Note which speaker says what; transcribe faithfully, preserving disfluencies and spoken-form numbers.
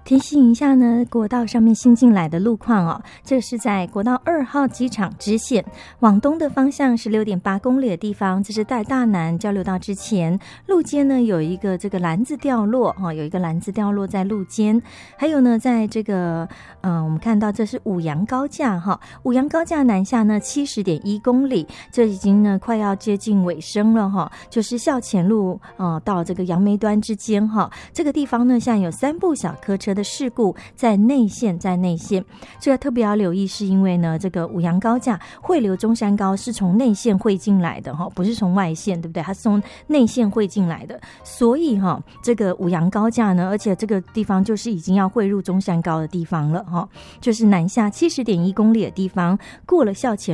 Speaker 1: 提醒一下呢，国道上面新进来的路况哦，这是在国道二号机场支线往东的方向是 六点八公里的地方，这是在大南交流道之前，路肩呢有一个这个篮子掉落哦，有一个篮子掉落在路肩。还有呢，在这个呃，我们看到这是五杨高架哈，五杨高架南下呢 七十点一公里，这已经呢快要接近尾声了哈，就是校前路呃到这个杨梅端之间哈，这个地方呢现在有三部小客车的事故在内线，在内线，这个特别要留意，是因为呢这个五杨高架汇流中山高是从内线汇进来的哈，不是从外线，对不对？它是从内线汇进来的，所以哈这个五杨高架呢，而且这个地方就是已经要汇入中山高的地方了哈，就是南下 七十点一公里的地方，过了校前